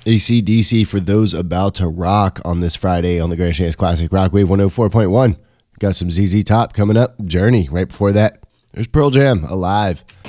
AC/DC for those about to rock on this Friday on the Grand Chance Classic Rockwave 104.1. Got some ZZ Top coming up. Journey right before that. There's Pearl Jam, Alive.